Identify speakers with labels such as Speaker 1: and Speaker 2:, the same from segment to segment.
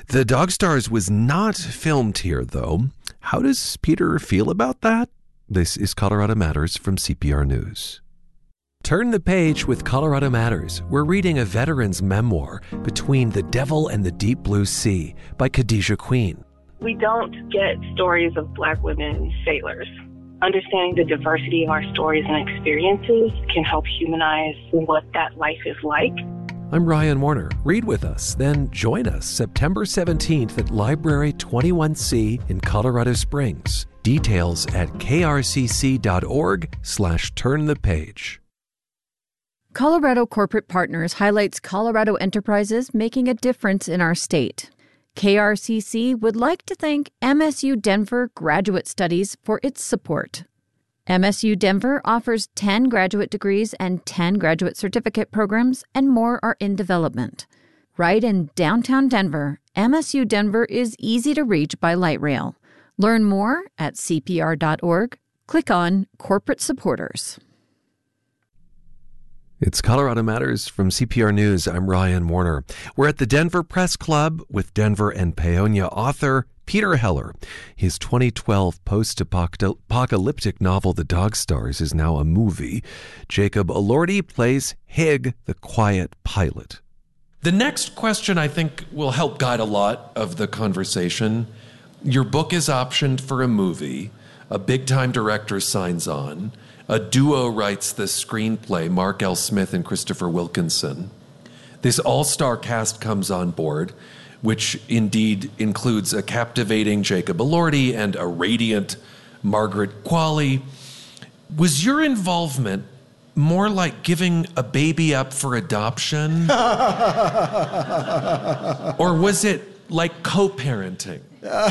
Speaker 1: The Dog Stars was not filmed here, though. How does Peter feel about that? This is Colorado Matters from CPR News. Turn the page with Colorado Matters. We're reading a veteran's memoir, Between the Devil and the Deep Blue Sea, by Khadijah Queen.
Speaker 2: We don't get stories of Black women sailors. Understanding the diversity of our stories and experiences can help humanize what that life is like.
Speaker 1: I'm Ryan Warner. Read with us, then join us September 17th at Library 21C in Colorado Springs. Details at krcc.org/turnthepage.
Speaker 3: Colorado Corporate Partners highlights Colorado enterprises making a difference in our state. KRCC would like to thank MSU Denver Graduate Studies for its support. MSU Denver offers 10 graduate degrees and 10 graduate certificate programs, and more are in development. Right in downtown Denver, MSU Denver is easy to reach by light rail. Learn more at cpr.org. Click on Corporate Supporters.
Speaker 1: It's Colorado Matters from CPR News. I'm Ryan Warner. We're at the Denver Press Club with Denver and Paonia author Peter Heller. His 2012 post-apocalyptic novel, The Dog Stars, is now a movie. Jacob Elordi plays Hig, the quiet pilot. The next question, I think, will help guide a lot of the conversation. Your book is optioned for a movie. A big-time director signs on. A duo writes the screenplay, Mark L. Smith and Christopher Wilkinson. This all-star cast comes on board, which indeed includes a captivating Jacob Elordi and a radiant Margaret Qualley. Was your involvement more like giving a baby up for adoption? Or was it like co-parenting?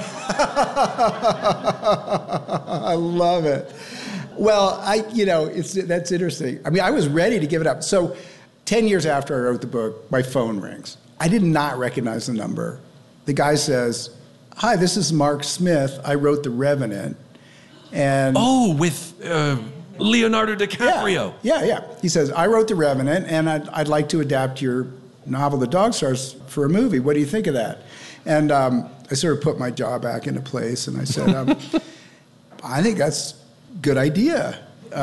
Speaker 4: I love it. Well, that's interesting. I mean, I was ready to give it up. So 10 years after I wrote the book, my phone rings. I did not recognize the number. The guy says, "Hi, this is Mark Smith. I wrote The Revenant." And
Speaker 1: with Leonardo DiCaprio.
Speaker 4: Yeah. He says, "I wrote The Revenant, and I'd like to adapt your novel, The Dog Stars, for a movie. What do you think of that?" And I sort of put my jaw back into place, and I said, "I think that's good idea.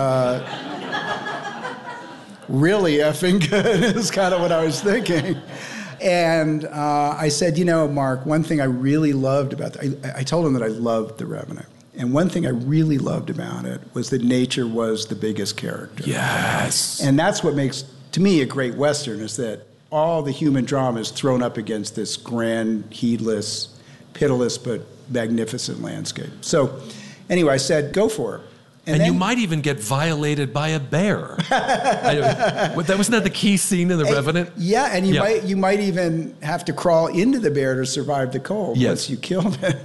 Speaker 4: Really effing good," is kind of what I was thinking. And I said, Mark, one thing I really loved about I told him that I loved The Revenant. And one thing I really loved about it was that nature was the biggest character.
Speaker 1: Yes.
Speaker 4: And that's what makes, to me, a great Western, is that all the human drama is thrown up against this grand, heedless, pitiless, but magnificent landscape. So anyway, I said, go for it.
Speaker 1: And then, you might even get violated by a bear. Wasn't that the key scene in The Revenant?
Speaker 4: Yeah, and you might even have to crawl into the bear to survive the cold once you killed it.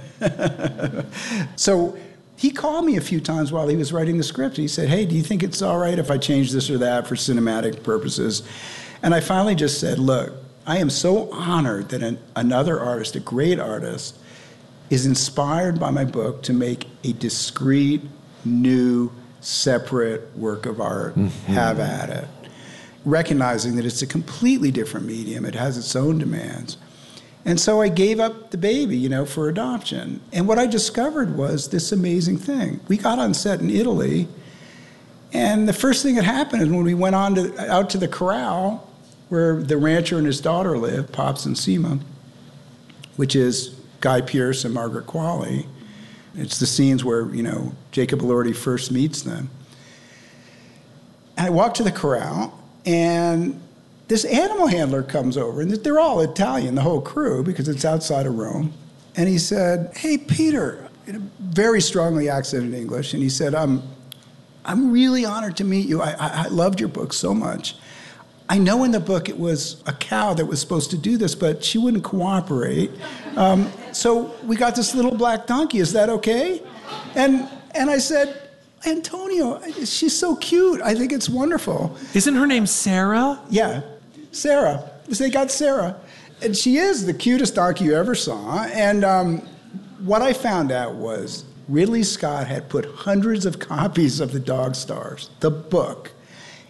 Speaker 4: So he called me a few times while he was writing the script. He said, "Hey, do you think it's all right if I change this or that for cinematic purposes?" And I finally just said, "Look, I am so honored that another artist, a great artist, is inspired by my book to make a discrete, new, separate work of art. Mm-hmm. Have at it. Recognizing that it's a completely different medium. It has its own demands." And so I gave up the baby, for adoption. And what I discovered was this amazing thing. We got on set in Italy, and the first thing that happened is when we went out to the corral where the rancher and his daughter live, Pops and Seema, which is Guy Pearce and Margaret Qualley. It's the scenes where, Jacob Elordi first meets them. And I walked to the corral, and this animal handler comes over, and they're all Italian, the whole crew, because it's outside of Rome. And he said, "Hey, Peter," in a very strongly accented English, and he said, I'm really honored to meet you. I loved your book so much. I know in the book it was a cow that was supposed to do this, but she wouldn't cooperate. So we got this little black donkey. Is that okay?" And I said, "Antonio, she's so cute. I think it's wonderful."
Speaker 1: Isn't her name Sarah?
Speaker 4: Yeah, Sarah. They got Sarah. And she is the cutest donkey you ever saw. And what I found out was Ridley Scott had put hundreds of copies of The Dog Stars, the book,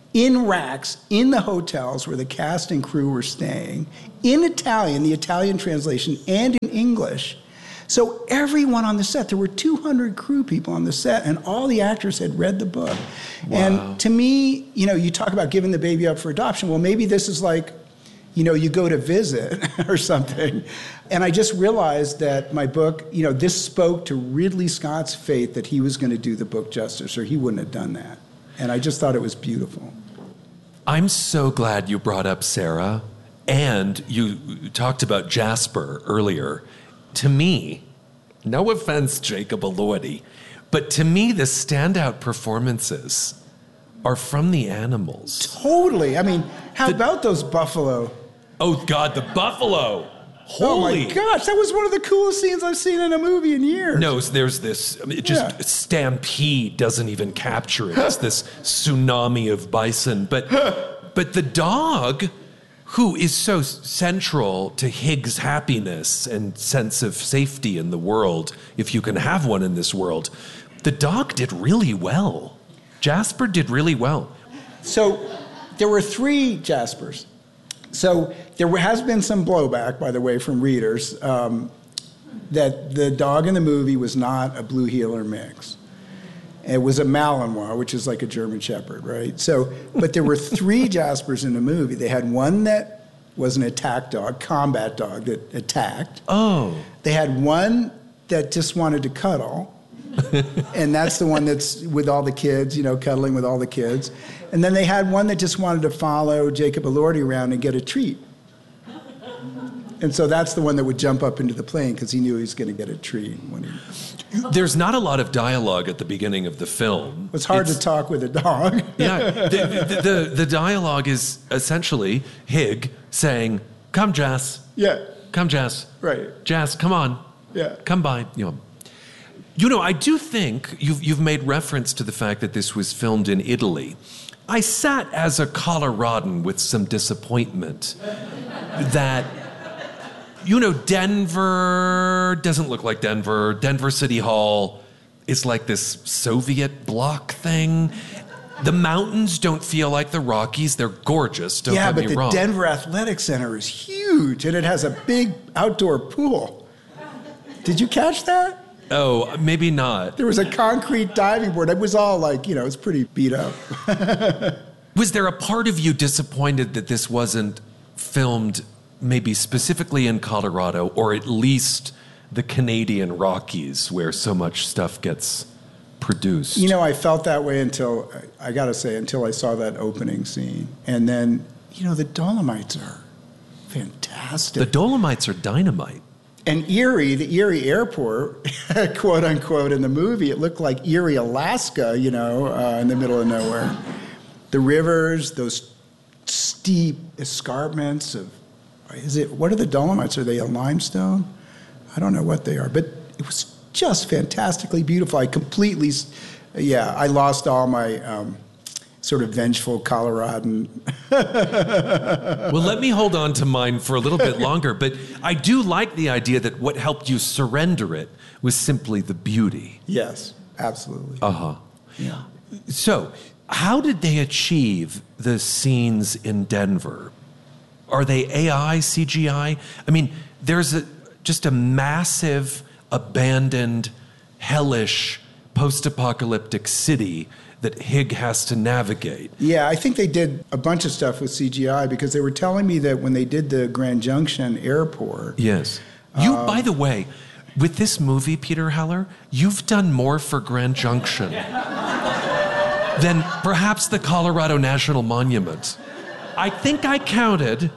Speaker 4: in racks in the hotels where the cast and crew were staying, in Italian, the Italian translation, and in English. So everyone on the set, there were 200 crew people on the set, and all the actors had read the book.
Speaker 1: Wow.
Speaker 4: And to me, you talk about giving the baby up for adoption. Well, maybe this is like, you go to visit or something. And I just realized that my book, this spoke to Ridley Scott's faith that he was going to do the book justice, or he wouldn't have done that. And I just thought it was beautiful.
Speaker 1: I'm so glad you brought up Sarah, and you talked about Jasper earlier. To me, no offense, Jacob Elordi, but to me, the standout performances are from the animals.
Speaker 4: Totally. I mean, how about those buffalo?
Speaker 1: Oh, God, the buffalo. Holy.
Speaker 4: Oh, my gosh. That was one of the coolest scenes I've seen in a movie in years.
Speaker 1: No, there's this, stampede doesn't even capture it. It's this tsunami of bison. But the dog, who is so central to Hig's happiness and sense of safety in the world, if you can have one in this world, the dog did really well. Jasper did really well.
Speaker 4: So there were 3 Jaspers. So there has been some blowback, by the way, from readers that the dog in the movie was not a Blue Heeler mix. It was a Malinois, which is like a German Shepherd, right? So, but there were 3 Jaspers in the movie. They had one that was an attack dog, combat dog that attacked.
Speaker 1: Oh.
Speaker 4: They had one that just wanted to cuddle. And that's the one that's with all the kids, cuddling with all the kids. And then they had one that just wanted to follow Jacob Elordi around and get a treat. And so that's the one that would jump up into the plane because he knew he was going to get a treat.
Speaker 1: There's not a lot of dialogue at the beginning of the film.
Speaker 4: It's hard to talk with a dog.
Speaker 1: Yeah, the dialogue is essentially Hig saying, "Come, Jas.
Speaker 4: Yeah.
Speaker 1: Come, Jas.
Speaker 4: Right.
Speaker 1: Jas, come on.
Speaker 4: Yeah.
Speaker 1: Come by." I do think you've made reference to the fact that this was filmed in Italy. I sat as a Coloradan with some disappointment that, Denver doesn't look like Denver. Denver City Hall is like this Soviet bloc thing. The mountains don't feel like the Rockies. They're gorgeous, don't get me wrong.
Speaker 4: Yeah, but the Denver Athletic Center is huge, and it has a big outdoor pool. Did you catch that?
Speaker 1: Oh, maybe not.
Speaker 4: There was a concrete diving board. It was all like, it's pretty beat up.
Speaker 1: Was there a part of you disappointed that this wasn't filmed maybe specifically in Colorado, or at least the Canadian Rockies, where so much stuff gets produced?
Speaker 4: I felt that way until I saw that opening scene. And then, the Dolomites are fantastic.
Speaker 1: The Dolomites are dynamite.
Speaker 4: And Erie, the Erie airport, quote unquote, in the movie, it looked like Erie, Alaska, in the middle of nowhere. The rivers, those steep escarpments what are the Dolomites? Are they a limestone? I don't know what they are, but it was just fantastically beautiful. I lost all my sort of vengeful Coloradan.
Speaker 1: Well, let me hold on to mine for a little bit longer, but I do like the idea that what helped you surrender it was simply the beauty.
Speaker 4: Yes, absolutely.
Speaker 1: Uh-huh.
Speaker 4: Yeah.
Speaker 1: So, how did they achieve the scenes in Denver? Are they AI, CGI? I mean, there's just a massive, abandoned, hellish, post-apocalyptic city that Hig has to navigate.
Speaker 4: Yeah, I think they did a bunch of stuff with CGI because they were telling me that when they did the Grand Junction airport...
Speaker 1: Yes. By the way, with this movie, Peter Heller, you've done more for Grand Junction than perhaps the Colorado National Monument. I think I counted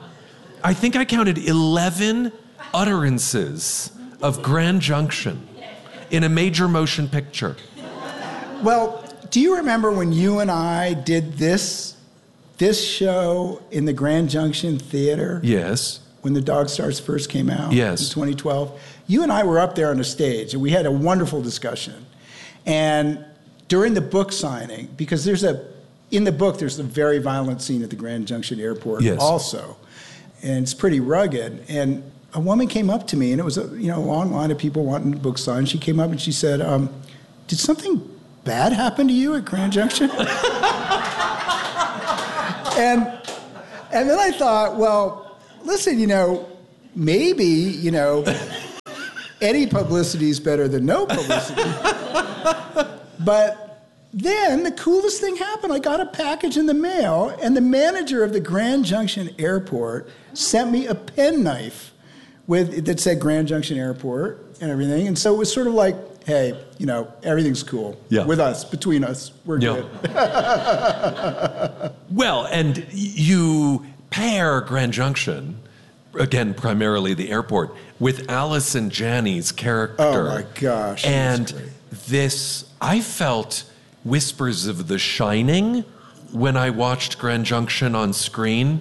Speaker 1: 11 utterances of Grand Junction in a major motion picture.
Speaker 4: Well, do you remember when you and I did this show in the Grand Junction Theater?
Speaker 1: Yes.
Speaker 4: When The Dog Stars first came out?
Speaker 1: Yes.
Speaker 4: In 2012. You and I were up there on a stage, and we had a wonderful discussion. And during the book signing, because in the book, there's a very violent scene at the Grand Junction Airport also. And it's pretty rugged. And a woman came up to me, and it was a long line of people wanting the book signed. She came up and she said, did something bad happen to you at Grand Junction? And then I thought, well, listen, maybe, any publicity is better than no publicity. But then the coolest thing happened. I got a package in the mail, and the manager of the Grand Junction Airport sent me a penknife that said Grand Junction Airport and everything. And so it was sort of like, hey, everything's cool. Yeah. With us, between us, we're good.
Speaker 1: Well, and you pair Grand Junction, again, primarily the airport, with Allison Janney's character.
Speaker 4: Oh my gosh.
Speaker 1: And this, I felt whispers of The Shining when I watched Grand Junction on screen.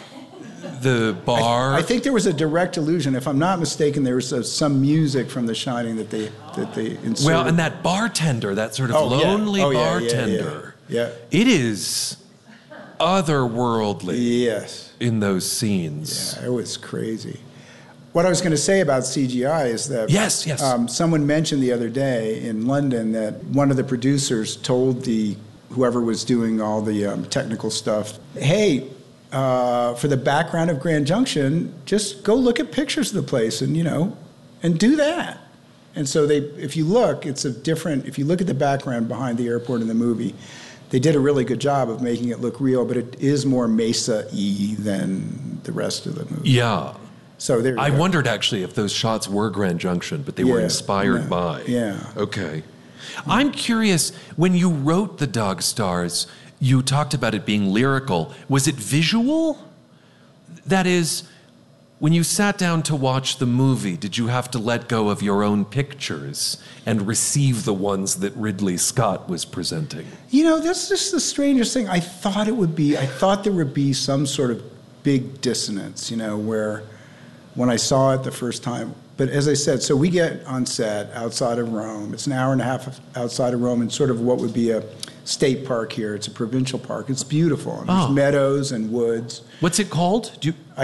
Speaker 1: The bar.
Speaker 4: I think there was a direct allusion. If I'm not mistaken, there was some music from The Shining that they inserted.
Speaker 1: Well, and that bartender, that sort of lonely bartender.
Speaker 4: Yeah.
Speaker 1: It is otherworldly.
Speaker 4: Yes.
Speaker 1: In those scenes.
Speaker 4: Yeah, it was crazy. What I was going to say about CGI is that
Speaker 1: yes.
Speaker 4: Someone mentioned the other day in London that one of the producers told whoever was doing all the technical stuff, hey, for the background of Grand Junction, just go look at pictures of the place and do that. And so if you look at the background behind the airport in the movie, they did a really good job of making it look real, but it is more Mesa-y than the rest of the movie.
Speaker 1: Yeah.
Speaker 4: So there.
Speaker 1: I wondered actually if those shots were Grand Junction, but they were inspired by.
Speaker 4: Yeah.
Speaker 1: Okay. I'm curious, when you wrote The Dog Stars, you talked about it being lyrical. Was it visual? That is, when you sat down to watch the movie, did you have to let go of your own pictures and receive the ones that Ridley Scott was presenting?
Speaker 4: That's just the strangest thing. I thought there would be some sort of big dissonance, where when I saw it the first time. But as I said, so we get on set outside of Rome. It's an hour and a half outside of Rome in sort of what would be a state park here. It's a provincial park. It's beautiful. And there's meadows and woods.
Speaker 1: What's it called?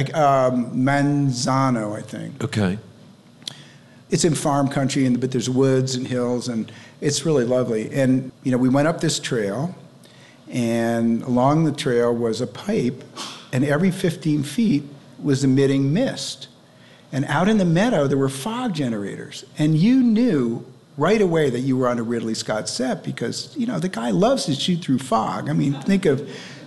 Speaker 4: Manzano, I think.
Speaker 1: Okay.
Speaker 4: It's in farm country, but there's woods and hills, and it's really lovely. And, we went up this trail, and along the trail was a pipe, and every 15 feet was emitting mist. And out in the meadow, there were fog generators. And you knew right away that you were on a Ridley Scott set because, the guy loves to shoot through fog. I mean, think of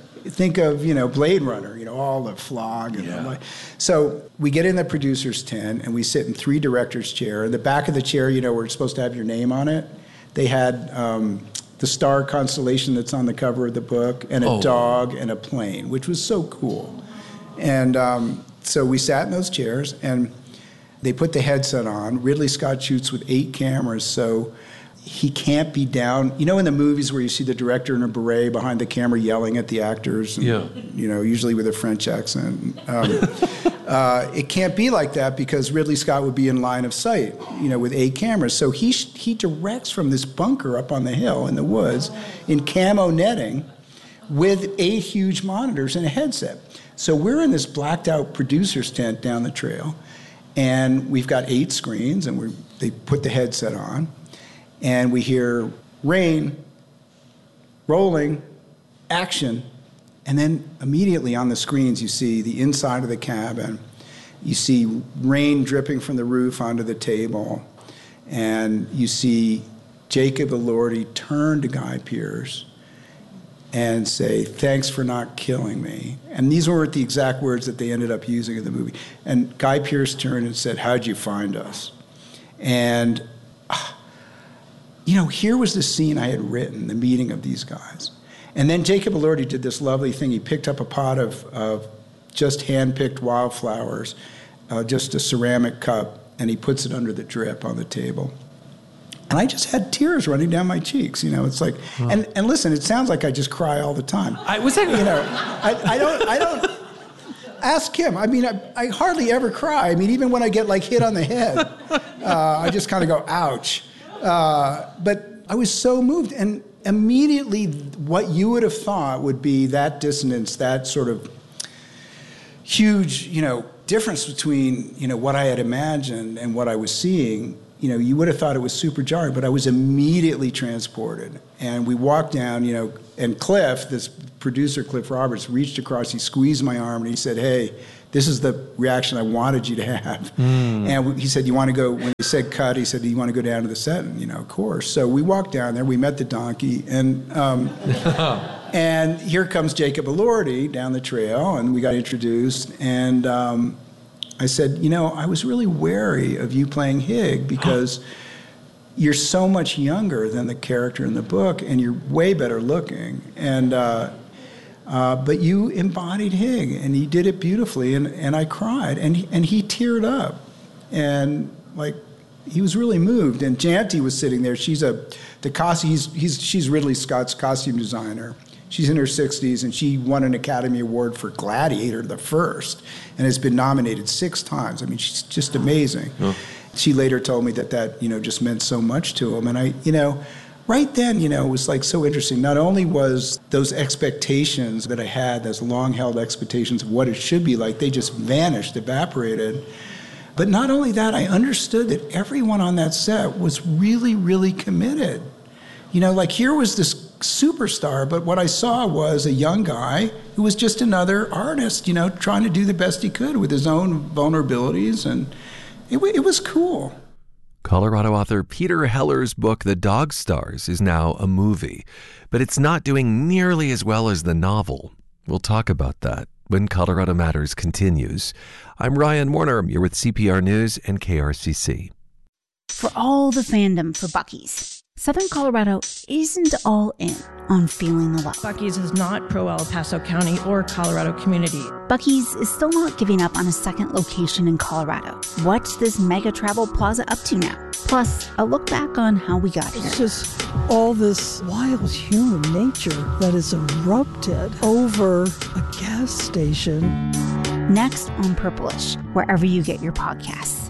Speaker 4: Blade Runner, all the fog. And So we get in the producer's tent, and we sit in 3 directors' chairs. In the back of the chair, where it's supposed to have your name on it, they had the star constellation that's on the cover of the book, and a dog and a plane, which was so cool. And so we sat in those chairs, and they put the headset on. Ridley Scott shoots with 8 cameras, so he can't be down. In the movies where you see the director in a beret behind the camera yelling at the actors, and, usually with a French accent. It can't be like that because Ridley Scott would be in line of sight, with 8 cameras. So he directs from this bunker up on the hill in the woods in camo netting with 8 huge monitors and a headset. So we're in this blacked out producer's tent down the trail, and we've got 8 screens, and they put the headset on, and we hear rain, rolling, action, and then immediately on the screens you see the inside of the cabin, you see rain dripping from the roof onto the table, and you see Jacob Elordi turn to Guy Pearce and say, "Thanks for not killing me." And these weren't the exact words that they ended up using in the movie. And Guy Pearce turned and said, "How'd you find us?" And, here was the scene I had written, the meeting of these guys. And then Jacob Elordi did this lovely thing. He picked up a pot of just hand-picked wildflowers, just a ceramic cup, and he puts it under the drip on the table. And I just had tears running down my cheeks. It's like, and listen, it sounds like I just cry all the time. I don't ask him. I mean, I hardly ever cry. I mean, even when I get hit on the head, I just kind of go, ouch. But I was so moved. And immediately what you would have thought would be that dissonance, that sort of huge, difference between, what I had imagined and what I was seeing, you would have thought it was super jarring, but I was immediately transported. And we walked down, and Cliff, this producer, Cliff Roberts, reached across, he squeezed my arm, and he said, hey, this is the reaction I wanted you to have. And he said, you want to go, when he said cut, he said, do you want to go down to the set? And, of course. So we walked down there, we met the donkey, and and here comes Jacob Elordi down the trail, and we got introduced, and I said, I was really wary of you playing Hig because you're so much younger than the character in the book, and you're way better looking. And but you embodied Hig, and he did it beautifully. And I cried, and he teared up, and he was really moved. And Janty was sitting there. She's Ridley Scott's costume designer. She's in her 60s, and she won an Academy Award for Gladiator, the first, and has been nominated 6 times. I mean, she's just amazing. Oh. She later told me that just meant so much to him. And I, right then, it was so interesting. Not only was those expectations that I had, those long-held expectations of what it should be like, they just vanished, evaporated. But not only that, I understood that everyone on that set was really, really committed. Here was this superstar, but what I saw was a young guy who was just another artist, trying to do the best he could with his own vulnerabilities, and it was cool.
Speaker 1: Colorado author Peter Heller's book, The Dog Stars, is now a movie, but it's not doing nearly as well as the novel. We'll talk about that when Colorado Matters continues. I'm Ryan Warner. You're with CPR News and KRCC.
Speaker 5: For all the fandom for Buc-ee's, Southern Colorado isn't all in on feeling the love.
Speaker 6: Buc-ee's is not pro-El Paso County or Colorado community.
Speaker 5: Buc-ee's is still not giving up on a second location in Colorado. What's this mega travel plaza up to now? Plus, a look back on how we got here.
Speaker 7: It's just all this wild human nature that is erupted over a gas station.
Speaker 5: Next on Purplish, wherever you get your podcasts.